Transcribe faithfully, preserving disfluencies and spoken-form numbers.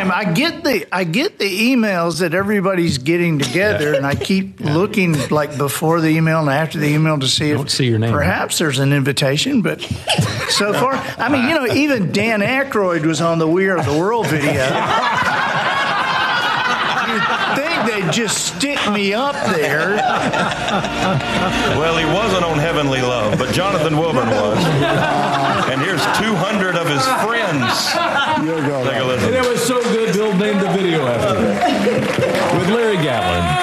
time, I get the I get the emails that everybody's getting together, and I keep yeah. looking like before the email and after the email to see if don't see your name, perhaps right? there's an invitation. But so far, I mean, you know, even Dan Aykroyd was on the We Are the World video. They'd just stick me up there. Well, he wasn't on Heavenly Love, but Jonathan Wilburn was. And here's two hundred of his friends. You'll go Take a listen. And it was so good, Bill named the video after that. With Larry Gatlin.